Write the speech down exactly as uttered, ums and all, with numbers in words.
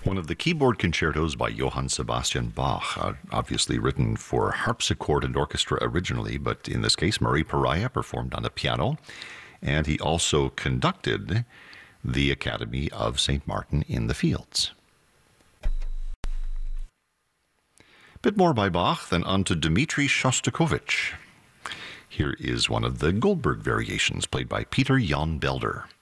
One of the keyboard concertos by Johann Sebastian Bach, uh, obviously written for harpsichord and orchestra originally, but in this case, Murray Pariah performed on the piano, and he also conducted the Academy of Saint Martin in the Fields. Bit more by Bach, then on to Dmitri Shostakovich. Here is one of the Goldberg variations played by Peter Jan Belder.